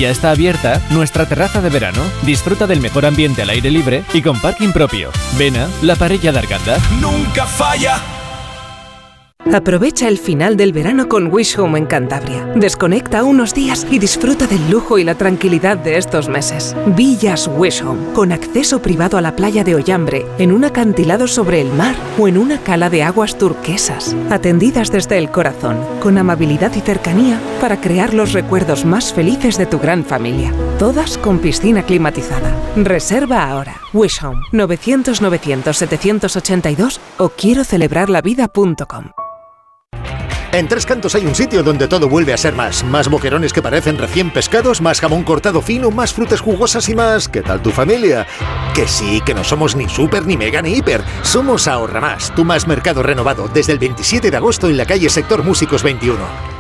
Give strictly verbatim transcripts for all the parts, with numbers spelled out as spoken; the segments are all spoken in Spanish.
Ya está abierta nuestra terraza de verano. Disfruta del mejor ambiente al aire libre y con parking propio. Vena, la parella de Arganda. Nunca falla. Aprovecha el final del verano con Wish Home en Cantabria. Desconecta unos días y disfruta del lujo y la tranquilidad de estos meses. Villas Wish Home, con acceso privado a la playa de Ollambre, en un acantilado sobre el mar o en una cala de aguas turquesas. Atendidas desde el corazón, con amabilidad y cercanía para crear los recuerdos más felices de tu gran familia. Todas con piscina climatizada. Reserva ahora. Wish Home, novecientos novecientos setecientos ochenta y dos o quiero celebrar la vida punto com. En Tres Cantos hay un sitio donde todo vuelve a ser más. Más boquerones que parecen recién pescados, más jamón cortado fino, más frutas jugosas y más... ¿Qué tal tu familia? Que sí, que no somos ni súper, ni mega, ni hiper. Somos Ahorra Más, tu más mercado renovado, desde el veintisiete de agosto en la calle Sector Músicos veintiuno.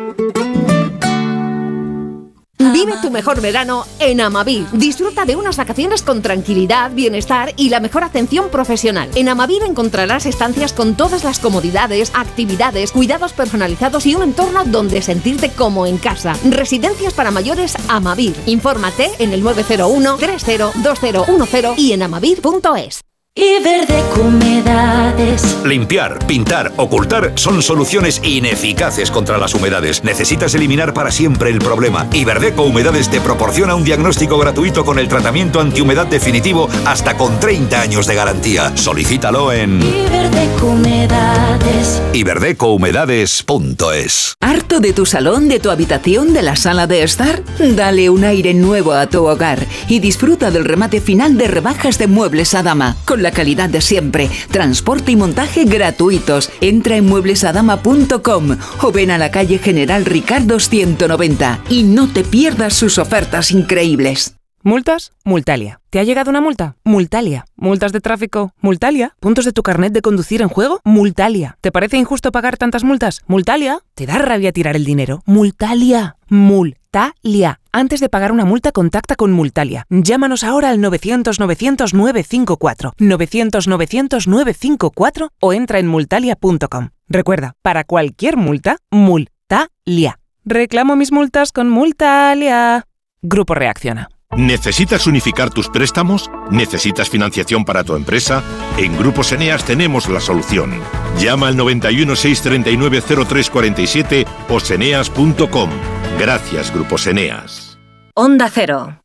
Vive tu mejor verano en Amavir. Disfruta de unas vacaciones con tranquilidad, bienestar y la mejor atención profesional. En Amavir encontrarás estancias con todas las comodidades, actividades, cuidados personalizados y un entorno donde sentirte como en casa. Residencias para mayores Amavir. Infórmate en el nueve cero uno, tres cero, dos cero uno cero y en amavir punto es. Iberdeco Humedades. Limpiar, pintar, ocultar son soluciones ineficaces contra las humedades. Necesitas eliminar para siempre el problema. Iberdeco Humedades te proporciona un diagnóstico gratuito con el tratamiento antihumedad definitivo hasta con treinta años de garantía. Solicítalo en Iberdeco Humedades. iberdeco humedades punto es. ¿Harto de tu salón, de tu habitación, de la sala de estar? Dale un aire nuevo a tu hogar y disfruta del remate final de rebajas de Muebles Adama. Con la calidad de siempre, transporte y montaje gratuitos. Entra en muebles adama punto com o ven a la calle General Ricardo ciento noventa y no te pierdas sus ofertas increíbles. ¿Multas? Multalia. ¿Te ha llegado una multa? Multalia. ¿Multas de tráfico? Multalia. ¿Puntos de tu carnet de conducir en juego? Multalia. ¿Te parece injusto pagar tantas multas? Multalia. ¿Te da rabia tirar el dinero? Multalia. Multalia. Antes de pagar una multa, contacta con Multalia. Llámanos ahora al novecientos novecientos novecientos cincuenta y cuatro, novecientos novecientos novecientos cincuenta y cuatro o entra en multalia punto com. Recuerda, para cualquier multa, Multalia. Reclamo mis multas con Multalia. Grupo Reacciona. ¿Necesitas unificar tus préstamos? ¿Necesitas financiación para tu empresa? En Grupos Eneas tenemos la solución. Llama al noventa y uno, seiscientos treinta y nueve, cero tres cuarenta y siete o seneas punto com. Gracias, Grupos Eneas. Onda Cero.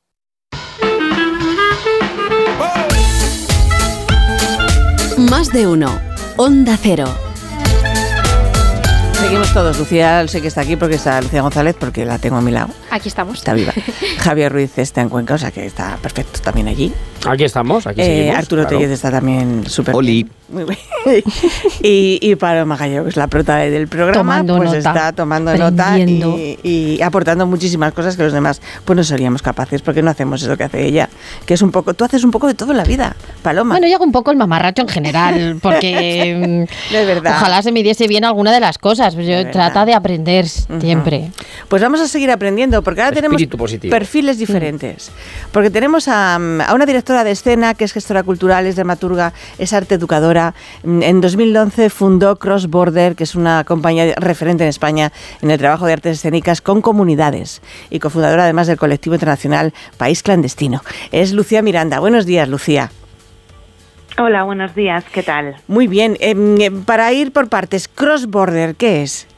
Más de uno. Onda Cero. Seguimos todos. Lucía sé que está aquí porque está Lucía González, porque la tengo a mi lado. Aquí estamos. Está viva. Javier Ruiz está en Cuenca, o sea que está perfecto también allí. Aquí estamos, aquí eh, seguimos. Arturo claro. Tellez está también súper Oli. bien. Muy bien. y, y Paloma Gallego, que es la prota del programa, Tomando pues nota, está tomando aprendiendo. nota y, y aportando muchísimas cosas que los demás pues no seríamos capaces, porque no hacemos eso que hace ella, que es un poco, tú haces un poco de todo en la vida, Paloma. Bueno, yo hago un poco el mamarracho en general, porque de verdad. Ojalá se me diese bien alguna de las cosas, pues yo trato de aprender siempre. Uh-huh. Pues vamos a seguir aprendiendo, porque ahora Espíritu tenemos positivo. perfiles diferentes, porque tenemos a, a una directora de escena que es gestora cultural, es dramaturga, es arte educadora. En dos mil once fundó Cross Border, que es una compañía referente en España en el trabajo de artes escénicas con comunidades y cofundadora además del colectivo internacional País Clandestino. Es Lucía Miranda. Buenos días, Lucía. Hola, buenos días. ¿Qué tal? Muy bien. Eh, para ir por partes, Cross Border, ¿qué es?